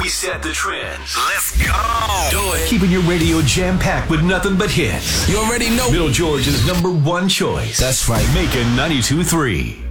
We set the trends. Let's go. Do it. Keeping your radio jam-packed with nothing but hits. You already know. Middle Georgia's #1 choice. That's right. Macon 92.3.